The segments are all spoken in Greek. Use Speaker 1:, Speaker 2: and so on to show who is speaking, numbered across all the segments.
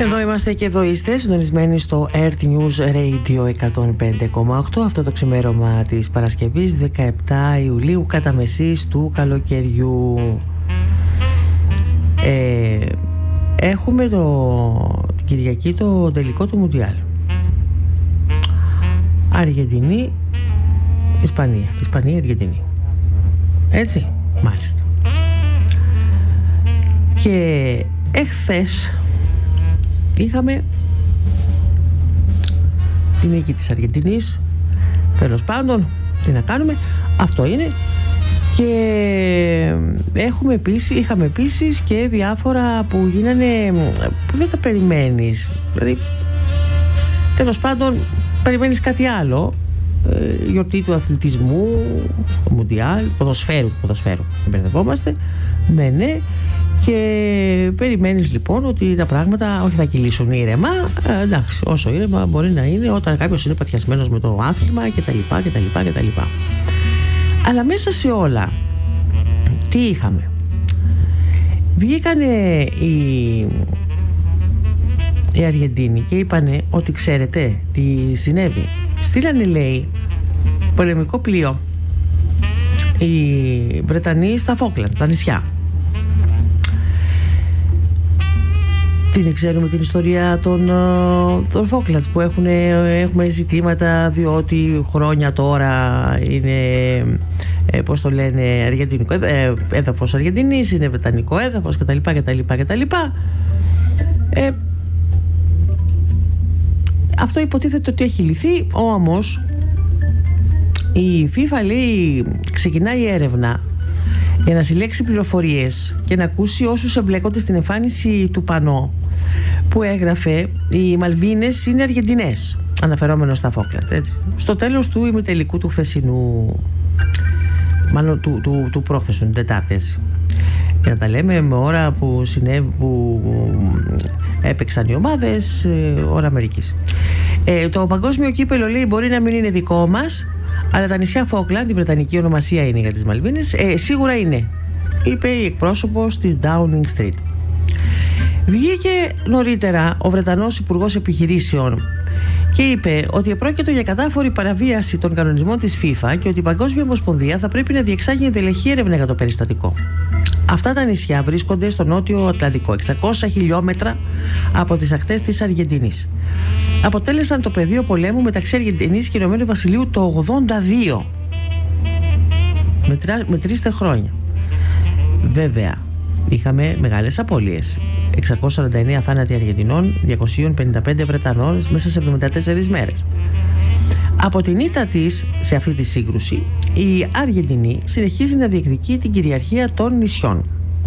Speaker 1: Εδώ είμαστε και εδώ είστε συντονισμένοι στο Earth News Radio 105,8. Αυτό το ξημέρωμα της Παρασκευής 17 Ιουλίου κατά μεσής του καλοκαιριού. Έχουμε την Κυριακή το τελικό του Μουντιάλ. Αργεντινή, Ισπανία. Ισπανία, Αργεντινή. Έτσι, μάλιστα. Και εχθές είχαμε την νίκη της Αργεντινής. Τέλος πάντων, τι να κάνουμε, αυτό είναι. Και είχαμε επίσης και διάφορα που γίνανε που δεν τα περιμένεις. Δηλαδή, τέλος πάντων, περιμένεις κάτι άλλο. Γιορτή του αθλητισμού, το Μουντιάλ, ποδοσφαίρου, δεν μπερδευόμαστε. Ναι. Και περιμένεις λοιπόν ότι τα πράγματα όχι θα κυλήσουν ήρεμα. Εντάξει, όσο ήρεμα μπορεί να είναι όταν κάποιος είναι παθιασμένος με το άθλημα κτλ. Αλλά μέσα σε όλα τι είχαμε? Βγήκανε οι Αργεντίνοι και είπανε ότι ξέρετε τι συνέβη. Στείλανε, λέει, πολεμικό πλοίο οι Βρετανοί στα Φόκλαντ, τα νησιά. Δεν ξέρουμε την ιστορία των Falklands που έχουμε ζητήματα, διότι χρόνια τώρα είναι, πώς το λένε, αργεντινικό έδαφος Αργεντινής, είναι βρετανικό έδαφος κτλ. Αυτό υποτίθεται ότι έχει λυθεί, όμως η FIFA, λέει, ξεκινάει έρευνα για να συλλέξει πληροφορίες και να ακούσει όσους εμπλέκονται στην εμφάνιση του πανό που έγραφε «Οι Μαλβίνες είναι Αργεντινές», αναφερόμενο στα Φόκλαντ, έτσι. Στο τέλος του ημιτελικού του χθεσινού, μάλλον του πρόχθεσου, την Τετάρτη, έτσι. Για να τα λέμε με ώρα που έπαιξαν οι ομάδες, ώρα Αμερικής. Το παγκόσμιο κύπελο, λέει, μπορεί να μην είναι δικό μας, αλλά τα νησιά Φόκλαντ, η βρετανική ονομασία είναι για τις Μαλβίνες, σίγουρα είναι, είπε η εκπρόσωπος της Downing Street. Βγήκε νωρίτερα ο Βρετανός Υπουργός Επιχειρήσεων και είπε ότι επρόκειτο για κατάφορη παραβίαση των κανονισμών της FIFA και ότι η Παγκόσμια Ομοσπονδία θα πρέπει να διεξάγει εντελεχή έρευνα για το περιστατικό. Αυτά τα νησιά βρίσκονται στο νότιο Ατλαντικό, 600 χιλιόμετρα από τις ακτές της Αργεντινής. Αποτέλεσαν το πεδίο πολέμου μεταξύ Αργεντινής και Ηνωμένου Βασιλείου το 82. Μετρήστε χρόνια. Βέβαια, είχαμε μεγάλες απώλειες. 649 θάνατοι Αργεντινών, 255 Βρετανών μέσα σε 74 μέρες. Από την ήττα της σε αυτή τη σύγκρουση, η Αργεντινή συνεχίζει να διεκδικεί την κυριαρχία των νησιών.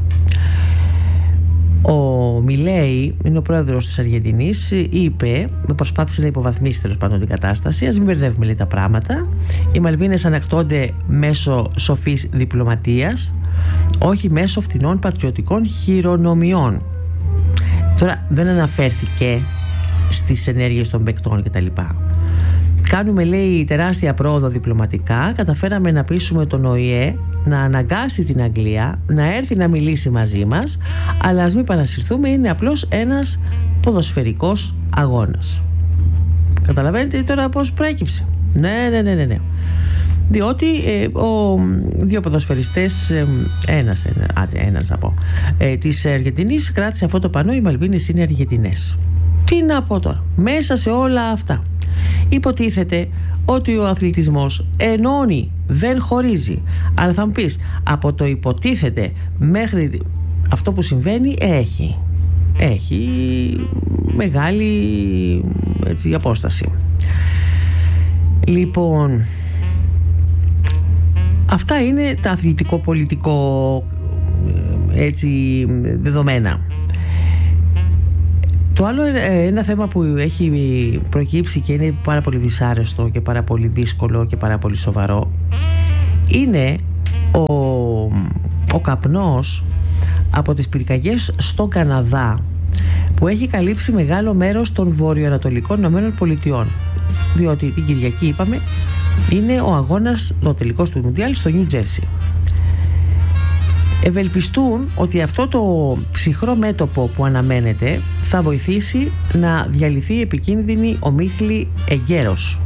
Speaker 1: Ο Μιλέι, είναι ο πρόεδρος της Αργεντινής, προσπάθησε να υποβαθμίσει τέλος πάντων την κατάσταση. Ας μην μπερδεύουμε, λέει, τα πράγματα. Οι Μαλβίνες ανακτώνται μέσω σοφής διπλωματίας, όχι μέσω φθηνών πατριωτικών χειρονομιών. Τώρα δεν αναφέρθηκε στις ενέργειες των παικτών κτλ. Κάνουμε, λέει, τεράστια πρόοδο διπλωματικά. Καταφέραμε να πείσουμε τον ΟΗΕ να αναγκάσει την Αγγλία να έρθει να μιλήσει μαζί μας, αλλά ας μην παρασυρθούμε, είναι απλώς ένας ποδοσφαιρικός αγώνας. Καταλαβαίνετε τώρα πώς προέκυψε? Ναι. Διότι δύο ποδοσφαιριστές, ένας θα πω, της Αργεντινής κράτησε αυτό το πανό «Οι Μαλβίνες είναι Αργεντινές». Τι να πω τώρα, μέσα σε όλα αυτά υποτίθεται ότι ο αθλητισμός ενώνει, δεν χωρίζει. Αλλά θα μου πεις, από το υποτίθεται μέχρι αυτό που συμβαίνει έχει μεγάλη, έτσι, απόσταση. Λοιπόν, αυτά είναι τα αθλητικό-πολιτικό, έτσι, δεδομένα. Το άλλο, ένα θέμα που έχει προκύψει και είναι πάρα πολύ δυσάρεστο και πάρα πολύ δύσκολο και πάρα πολύ σοβαρό, είναι ο καπνός από τις πυρκαγιές στον Καναδά, που έχει καλύψει μεγάλο μέρος των βορειοανατολικών Ηνωμένων Πολιτειών, διότι την Κυριακή, είπαμε, είναι ο αγώνας, ο τελικός του Μουντιάλ στο Νιου Τζέρσι. ευελπιστούν ότι αυτό το ψυχρό μέτωπο που αναμένεται θα βοηθήσει να διαλυθεί η επικίνδυνη ομίχλη εγκαίρως.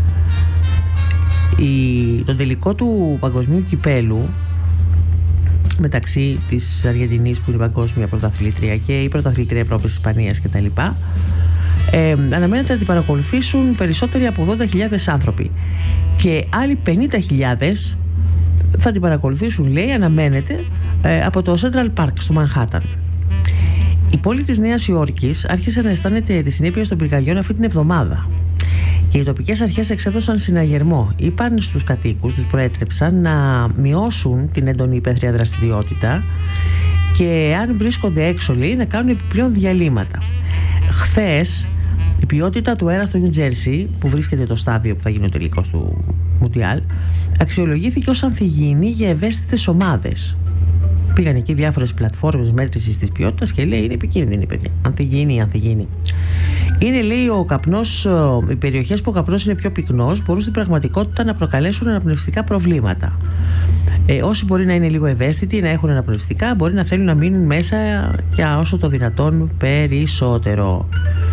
Speaker 1: Τον τελικό του παγκοσμίου κυπέλου μεταξύ της Αργεντινής, που είναι η παγκόσμια πρωταθλήτρια, και η πρωταθλήτρια Ευρώπης, Ισπανίας κτλ., αναμένεται να την παρακολουθήσουν περισσότεροι από 80.000 άνθρωποι και άλλοι 50.000 θα την παρακολουθήσουν, λέει, αναμένεται, από το Central Park στο Μανχάταν. Η πόλη της Νέας Υόρκης άρχισε να αισθάνεται τις συνέπειες των πυρκαγιών αυτή την εβδομάδα και οι τοπικές αρχές εξέδωσαν συναγερμό. Είπαν στους κατοίκους, τους προέτρεψαν να μειώσουν την έντονη υπαίθρια δραστηριότητα και αν βρίσκονται έξω, λέει, να κάνουν επιπλέον διαλύματα. Χθες η ποιότητα του αέρα στο Νιου Τζέρσι, που βρίσκεται το στάδιο που θα γίνει ο τελικός του Μουντιάλ, αξιολογήθηκε ως ανθυγιεινή για ευαίσθητες ομάδες. Πήγαν εκεί διάφορες πλατφόρμες μέτρησης της ποιότητας και λέει είναι επικίνδυνη, παιδιά. Ανθυγιεινή. Είναι, λέει, ο καπνός, οι περιοχές που ο καπνός είναι πιο πυκνός μπορούν στην πραγματικότητα να προκαλέσουν αναπνευστικά προβλήματα. Όσοι μπορεί να είναι λίγο ευαίσθητοι, να έχουν αναπνευστικά, μπορεί να θέλουν να μείνουν μέσα για όσο το δυνατόν περισσότερο.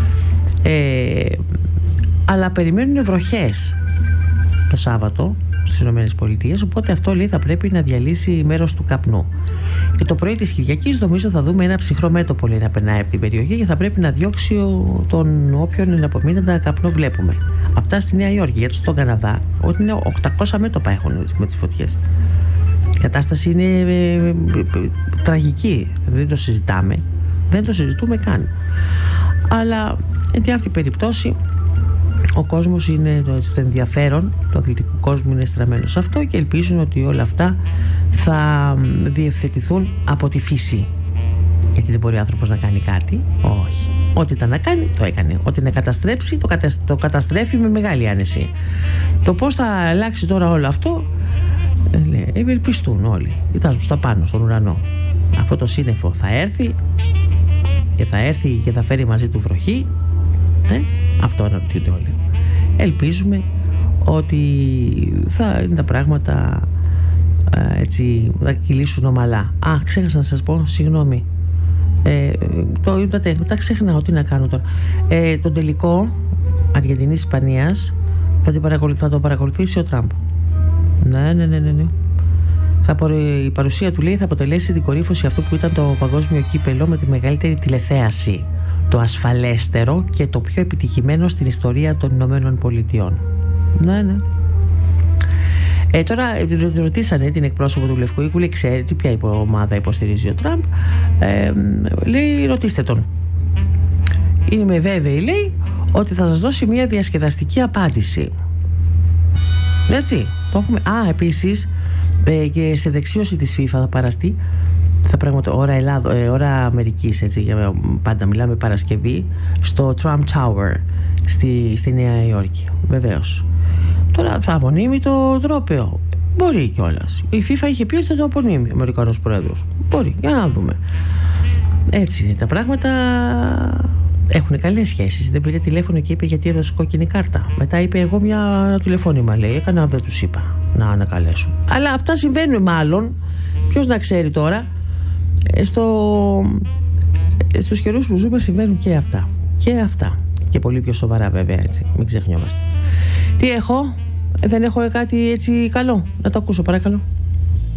Speaker 1: Αλλά περιμένουν βροχές το Σάββατο στις ΗΠΑ, οπότε αυτό, λέει, θα πρέπει να διαλύσει μέρος του καπνού. Και το πρωί της Κυριακής νομίζω θα δούμε ένα ψυχρό μέτωπο, λέει, να περνάει από την περιοχή και θα πρέπει να διώξει τον όποιον εναπομείνοντα καπνό βλέπουμε. Αυτά στη Νέα Υόρκη, γιατί στον Καναδά ότι είναι 800 μέτωπα έχουν με τις φωτιές. Η κατάσταση είναι τραγική, δεν το συζητάμε, δεν το συζητούμε καν. Αλλά εν τη αυτή περιπτώσει ο κόσμος είναι, το ενδιαφέρον του αθλητικού κόσμου είναι στραμμένο σε αυτό και ελπίζουν ότι όλα αυτά θα διευθετηθούν από τη φύση. Γιατί δεν μπορεί ο άνθρωπος να κάνει κάτι. Όχι. Ό,τι ήταν να κάνει, το έκανε. Ό,τι να καταστρέψει, το καταστρέφει με μεγάλη άνεση. Το πώς θα αλλάξει τώρα όλο αυτό, ευελπιστούν όλοι. Κοιτάζουν στα πάνω, στον ουρανό. Αυτό το σύννεφο θα έρθει και θα φέρει μαζί του βροχή. Αυτό αναρωτιούνται όλοι. Ελπίζουμε ότι θα είναι τα πράγματα έτσι, θα κυλήσουν ομαλά. Ξέχασα να σας πω, συγγνώμη. Το είδατε, τα ξεχνάω, τι να κάνω τώρα. Τον τελικό Αργεντινής-Ισπανίας θα το παρακολουθήσει ο Τραμπ. Ναι. Η παρουσία του, λέει, θα αποτελέσει την κορύφωση αυτού που ήταν το παγκόσμιο κύπελο με τη μεγαλύτερη τηλεθέαση, το ασφαλέστερο και το πιο επιτυχημένο στην ιστορία των Ηνωμένων Πολιτειών. Ναι. Τώρα ρωτήσανε την εκπρόσωπο του Λευκού Οίκου, λέει, ξέρετε ποια ομάδα υποστηρίζει ο Τραμπ? Λέει, ρωτήστε τον. Είμαι βέβαιη, λέει, ότι θα σας δώσει μια διασκεδαστική απάντηση. Έτσι, το έχουμε. Επίσης, και σε δεξίωση της FIFA θα παραστεί, ώρα Αμερικής, έτσι, πάντα μιλάμε Παρασκευή, στο Trump Tower στη Νέα Υόρκη, βεβαίως. Τώρα θα απονείμει το τρόπαιο. Μπορεί κιόλας. Η FIFA είχε πει ότι θα το απονείμει ο Αμερικανός Πρόεδρος. Μπορεί, για να δούμε. Έτσι τα πράγματα έχουν καλές σχέσεις. Δεν πήρε τηλέφωνο και είπε γιατί έδωσε κόκκινη κάρτα. Μετά είπε εγώ ένα τηλεφώνημα, λέει. Έκανα, δεν τους είπα να ανακαλέσουν. Αλλά αυτά συμβαίνουν μάλλον. Ποιος να ξέρει τώρα. Στους καιρούς που ζούμε συμβαίνουν και αυτά. Και πολύ πιο σοβαρά, βέβαια, έτσι. Μην ξεχνιόμαστε. Τι έχω? Δεν έχω κάτι έτσι καλό. Να το ακούσω, παρακαλώ.